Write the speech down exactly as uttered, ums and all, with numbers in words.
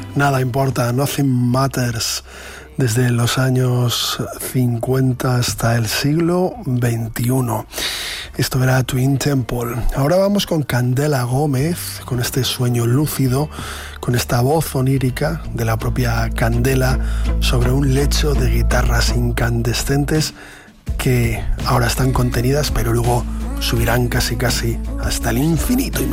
Nada importa, Nothing Matters, desde los años cincuenta hasta el siglo veintiuno. Esto era Twin Temple. Ahora vamos con Candela Gómez, con este sueño lúcido, con esta voz onírica de la propia Candela sobre un lecho de guitarras incandescentes que ahora están contenidas, pero luego subirán casi casi hasta el infinito.